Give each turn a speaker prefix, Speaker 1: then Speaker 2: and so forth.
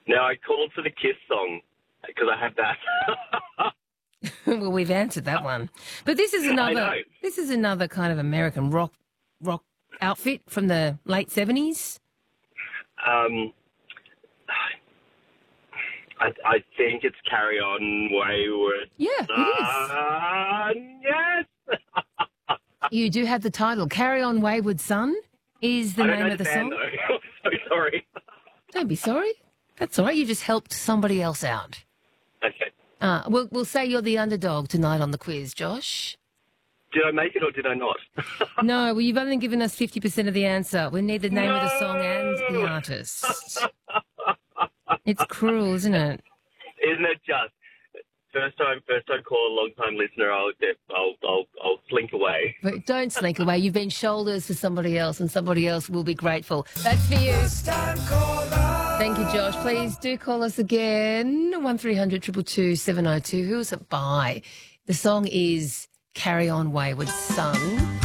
Speaker 1: Now, I called for the Kiss song because I have that.
Speaker 2: Well, we've answered that one. But this is
Speaker 1: I know.
Speaker 2: another kind of American rock outfit from the late 70s.
Speaker 1: I think it's Carry On Wayward.
Speaker 2: Yeah, it
Speaker 1: is. Yes.
Speaker 2: You do have the title. Carry On Wayward Son is the name of the song.
Speaker 1: Though. So sorry.
Speaker 2: Don't be sorry. That's all right. You just helped somebody else out.
Speaker 1: Okay.
Speaker 2: We'll say you're the underdog tonight on the quiz, Josh.
Speaker 1: Did I make it or did I not?
Speaker 2: No, well, you've only given us 50% of the answer. We need the name of the song and the artist. It's cruel, isn't it?
Speaker 1: Isn't it just? First time caller, long time listener. I'll slink away.
Speaker 2: But don't slink away. You've been shoulders for somebody else, and somebody else will be grateful. That's for you. Thank you, Josh. Please do call us again. 1300 222 702. Who is it by? The song is Carry On Wayward Son.